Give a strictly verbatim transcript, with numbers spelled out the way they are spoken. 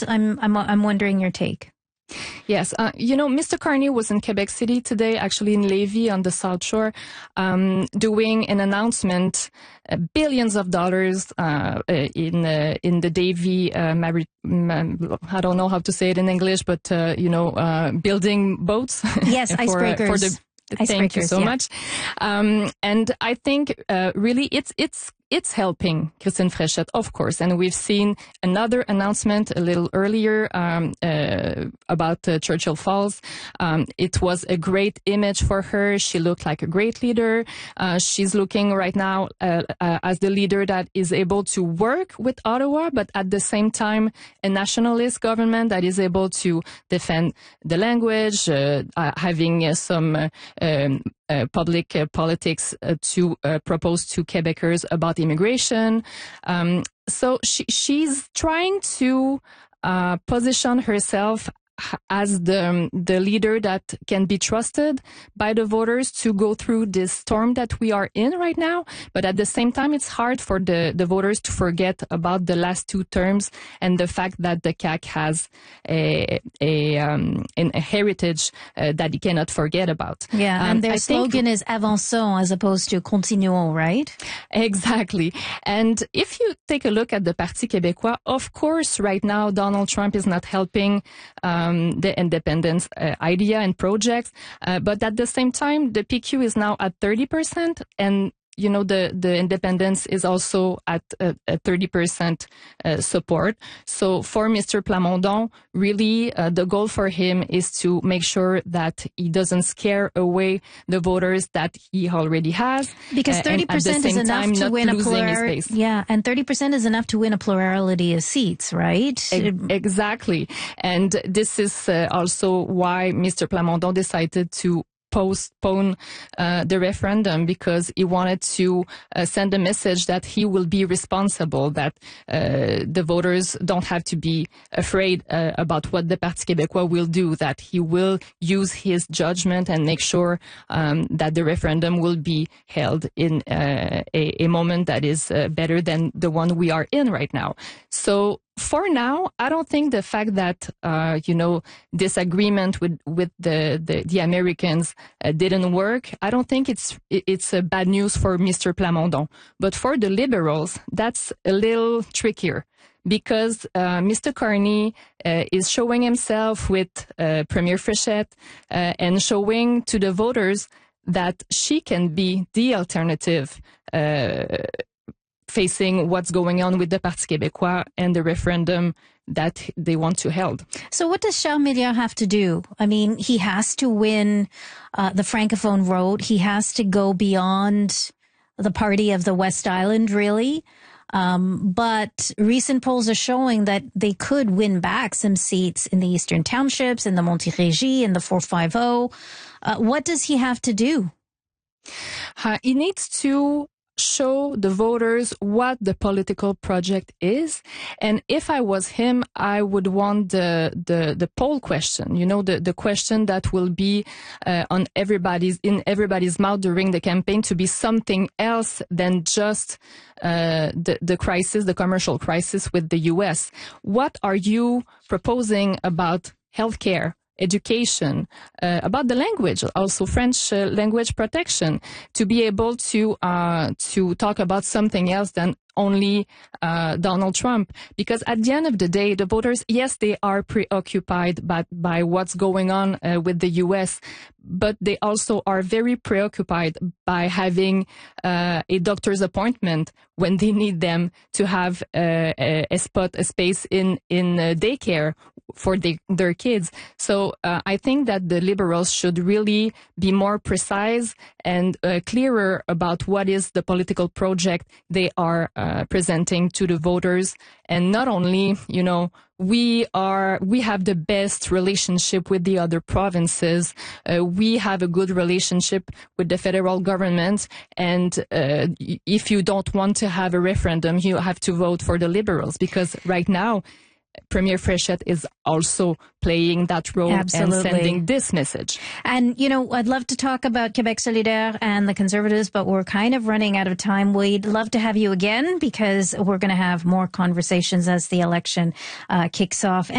I'm I'm I'm wondering your take. Yes. Uh, you know, Mister Carney was in Quebec City today, actually in Lévis on the South Shore, um, doing an announcement, uh, billions of dollars, uh, in, uh, in the Davy, uh, Mari- I don't know how to say it in English, but, uh, you know, uh, building boats. Yes, for, icebreakers. For the, Thank you so yeah. much. Um, and I think, uh, really it's, it's, it's helping Christine Fréchette, of course. And we've seen another announcement a little earlier, um, uh, about uh, Churchill Falls. Um, it was a great image for her. She looked like a great leader. Uh, she's looking right now, uh, uh, as the leader that is able to work with Ottawa, but at the same time, a nationalist government that is able to defend the language, uh, uh having uh, some, uh, um, Uh, public uh, politics uh, to uh, propose to Quebecers about immigration. Um, so she, she's trying to uh, position herself as the the leader that can be trusted by the voters to go through this storm that we are in right now. But at the same time, it's hard for the, the voters to forget about the last two terms and the fact that the C A Q has a a, um, a heritage uh, that you cannot forget about. Yeah, um, and their I slogan think, is Avançons as opposed to Continuons, right? Exactly. And if you take a look at the Parti Québécois, of course, right now, Donald Trump is not helping um, Um, the independence uh, idea and projects. Uh, but at the same time, the P Q is now at thirty percent and you know, the, the independence is also at a, a thirty percent uh, support. So for Mister Plamondon, really, uh, the goal for him is to make sure that he doesn't scare away the voters that he already has. Because thirty percent uh, is enough time, to win a plurality. Yeah, and thirty percent is enough to win a plurality of seats, right? E- exactly. And this is uh, also why Mister Plamondon decided to postpone uh, the referendum, because he wanted to uh, send a message that he will be responsible, that uh, the voters don't have to be afraid uh, about what the Parti Québécois will do, that he will use his judgment and make sure um, that the referendum will be held in uh, a, a moment that is uh, better than the one we are in right now. So for now, I don't think the fact that, uh, you know, this agreement with, with the, the, the Americans uh, didn't work, I don't think it's, it's a bad news for Mister Plamondon. But for the Liberals, that's a little trickier, because uh, Mister Carney uh, is showing himself with uh, Premier Fréchette uh, and showing to the voters that she can be the alternative uh facing what's going on with the Parti Québécois and the referendum that they want to hold. So what does Charles Milliard have to do? I mean, he has to win uh, the Francophone vote. He has to go beyond the party of the West Island, really. Um, but recent polls are showing that they could win back some seats in the Eastern Townships, in the Montérégie, in the four fifty. Uh, what does he have to do? Uh, he needs to show the voters what the political project is. And if I was him, I would want the the, the poll question, you know, the, the question that will be uh, on everybody's in everybody's mouth during the campaign, to be something else than just uh, the, the crisis, the commercial crisis with the U S. What are you proposing about healthcare, education, uh, about the language, also French uh, language protection, to be able to uh, to talk about something else than only uh, Donald Trump? Because at the end of the day, the voters, yes, they are preoccupied by, by what's going on uh, with the U S, but they also are very preoccupied by having uh, a doctor's appointment when they need them to have uh, a, a spot, a space in, in uh, daycare for the, their kids. So uh, I think that the Liberals should really be more precise and uh, clearer about what is the political project they are uh, presenting to the voters. And not only, you know, we are, we have the best relationship with the other provinces. Uh, we have a good relationship with the federal government. And uh, if you don't want to have a referendum, you have to vote for the Liberals, because right now, Premier Fréchette is also playing that role. Absolutely. And sending this message. And, you know, I'd love to talk about Québec Solidaire and the Conservatives, but we're kind of running out of time. We'd love to have you again, because we're going to have more conversations as the election uh, kicks off.